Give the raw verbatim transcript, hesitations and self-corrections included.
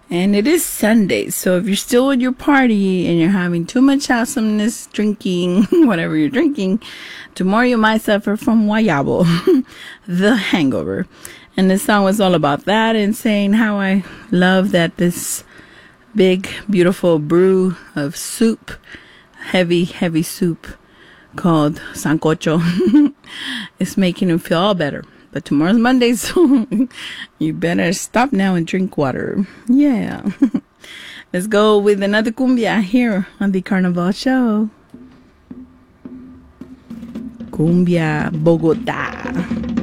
And it is Sunday, so if you're still at your party and you're having too much awesomeness drinking, whatever you're drinking, tomorrow you might suffer from guayabo, the hangover. And this song was all about that and saying how I love that this big, beautiful brew of soup, heavy, heavy soup called sancocho, is making him feel all better. But tomorrow's Monday, so you better stop now and drink water. Yeah. Let's go with another cumbia here on the Carnival Show. Cumbia Bogota.